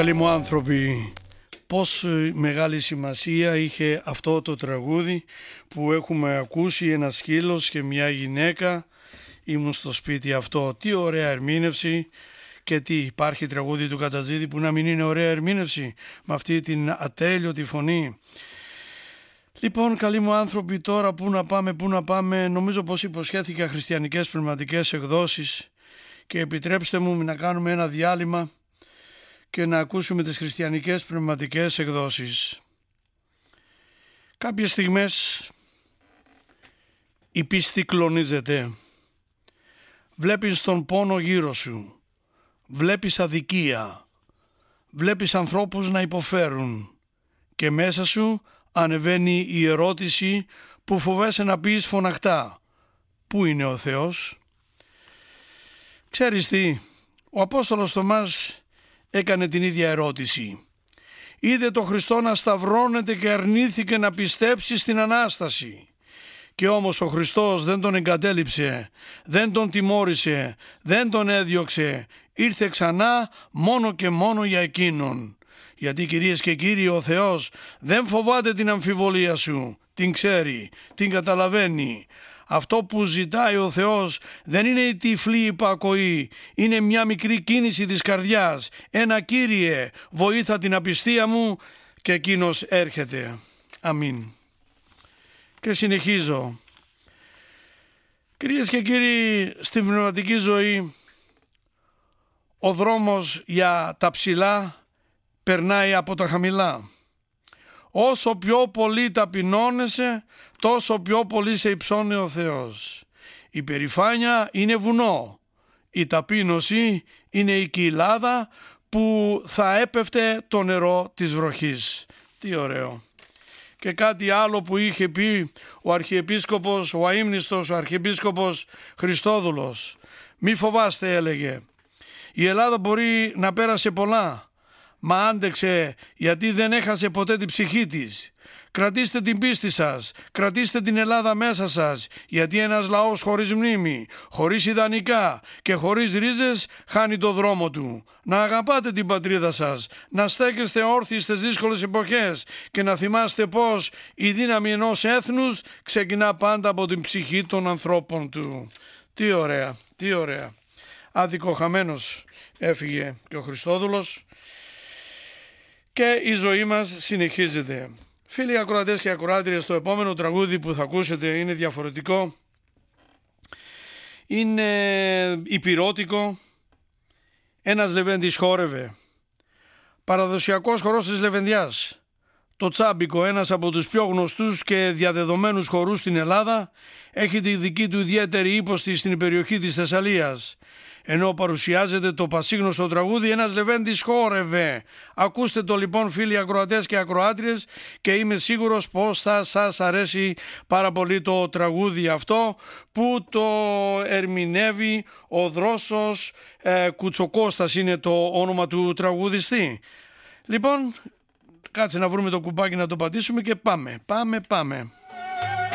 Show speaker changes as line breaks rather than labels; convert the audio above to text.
Καλοί μου άνθρωποι, πώς μεγάλη σημασία είχε αυτό το τραγούδι που έχουμε ακούσει, ένα σκύλος και μια γυναίκα, ήμουν στο σπίτι αυτό. Τι ωραία ερμήνευση. Και τι, υπάρχει τραγούδι του Κατζατζίδη που να μην είναι ωραία ερμήνευση με αυτή την ατέλειωτη φωνή. Λοιπόν, καλοί μου άνθρωποι, τώρα πού να πάμε, νομίζω πως υποσχέθηκα χριστιανικές πνευματικές εκδόσεις και επιτρέψτε μου να κάνουμε ένα διάλειμμα και να ακούσουμε τις χριστιανικές πνευματικές εκδόσεις. Κάποιες στιγμές η πίστη κλονίζεται. Βλέπεις τον πόνο γύρω σου. Βλέπεις αδικία. Βλέπεις ανθρώπους να υποφέρουν. Και μέσα σου ανεβαίνει η ερώτηση που φοβέσαι να πεις φωναχτά. Πού είναι ο Θεός? Ξέρεις τι, ο Απόστολος Θωμάς έκανε την ίδια ερώτηση. Είδε τον Χριστό να σταυρώνεται και αρνήθηκε να πιστέψει στην Ανάσταση. Και όμως ο Χριστός δεν τον εγκατέλειψε, δεν τον τιμώρησε, δεν τον έδιωξε. Ήρθε ξανά μόνο και μόνο για εκείνον. Γιατί, κυρίες και κύριοι, ο Θεός δεν φοβάται την αμφιβολία σου. Την ξέρει, την καταλαβαίνει. Αυτό που ζητάει ο Θεός δεν είναι η τυφλή υπακοή. Είναι μια μικρή κίνηση της καρδιάς. Ένα Κύριε, βοήθα την απιστία μου, και εκείνος έρχεται. Αμήν. Και συνεχίζω. Κυρίες και κύριοι, στην πνευματική ζωή ο δρόμος για τα ψηλά περνάει από τα χαμηλά. Όσο πιο πολύ ταπεινώνεσαι, τόσο πιο πολύ σε υψώνει ο Θεός. Η περηφάνεια είναι βουνό. Η ταπείνωση είναι η κοιλάδα που θα έπεφτε το νερό της βροχής. Τι ωραίο. Και κάτι άλλο που είχε πει ο Αρχιεπίσκοπος, ο αείμνηστος, ο Αρχιεπίσκοπος Χριστόδουλος. Μη φοβάστε, έλεγε. Η Ελλάδα μπορεί να πέρασε πολλά, μα άντεξε γιατί δεν έχασε ποτέ την ψυχή της. Κρατήστε την πίστη σας, κρατήστε την Ελλάδα μέσα σας, γιατί ένας λαός χωρίς μνήμη, χωρίς ιδανικά και χωρίς ρίζες χάνει το δρόμο του. Να αγαπάτε την πατρίδα σας, να στέκεστε όρθιοι στις δύσκολες εποχές και να θυμάστε πως η δύναμη ενός έθνους ξεκινά πάντα από την ψυχή των ανθρώπων του. Τι ωραία, τι ωραία. Αδικοχαμένος έφυγε και ο Χριστόδουλος και η ζωή μας συνεχίζεται. Φίλοι ακροατές και ακροάτριες, το επόμενο τραγούδι που θα ακούσετε είναι διαφορετικό. Είναι υπηρώτικο. Ένας λεβέντης χόρευε. Παραδοσιακός χορός της Λεβενδιάς. Το τσάμπικο, ένας από τους πιο γνωστούς και διαδεδομένους χορούς στην Ελλάδα, έχει τη δική του ιδιαίτερη ύποστη στην περιοχή της Θεσσαλίας. Ενώ παρουσιάζεται το πασίγνωστο τραγούδι «Ένας λεβέντης χόρευε». Ακούστε το λοιπόν, φίλοι ακροατές και ακροάτριες, και είμαι σίγουρος πως θα σας αρέσει πάρα πολύ το τραγούδι αυτό, που το ερμηνεύει ο Δρόσος Κουτσοκώστας, είναι το όνομα του τραγουδιστή. Λοιπόν, κάτσε να βρούμε το κουμπάκι να το πατήσουμε και πάμε.